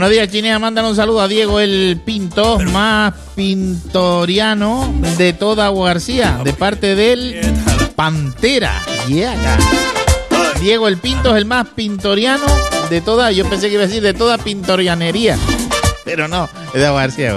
Buenos días, Chinea. Mandan un saludo a Diego el Pinto, más pintoriano de toda Agua García, de parte del Pantera. Yeah. Diego el Pinto es el más pintoriano de toda, yo pensé que iba a decir de toda pintorianería, pero no, es de Agua García.